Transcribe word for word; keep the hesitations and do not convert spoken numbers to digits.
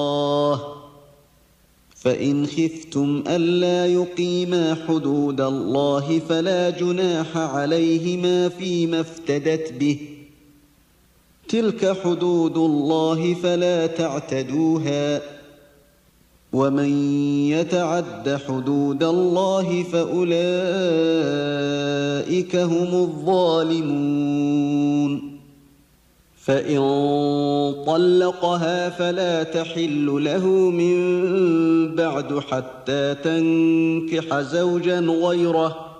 فإن خفتم ألا يقيما حدود الله فلا جناح عليهما فيما افتدت به، تلك حدود الله فلا تعتدوها، ومن يتعد حدود الله فأولئك هم الظالمون. فإن طلقها فلا تحل له من بعد حتى تنكح زوجا غيره،